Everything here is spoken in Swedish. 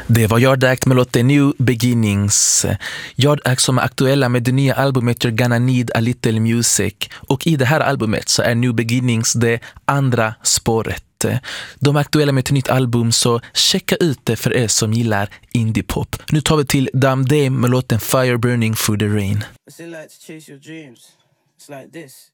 Det var Yard Act med låten New Beginnings. Yard Act som är aktuella med det nya albumet You're Gonna Need a Little Music. Och i det här albumet så är New Beginnings det andra spåret. De är aktuella med ett nytt album, så checka ut det för er som gillar indie-pop. Nu tar vi till Dame Dame med låten Fire Burning Through the Rain. What's it like to chase your dreams? It's like this.